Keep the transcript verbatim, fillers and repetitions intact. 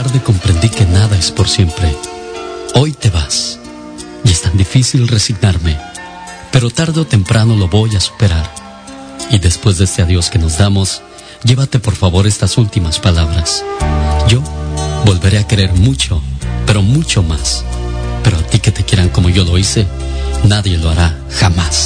tarde comprendí que nada es por siempre. Hoy te vas y es tan difícil resignarme, pero tarde o temprano lo voy a superar. Y después de este adiós que nos damos, llévate por favor estas últimas palabras. Yo volveré a querer mucho, pero mucho más. Pero a ti que te quieran como yo lo hice, nadie lo hará jamás.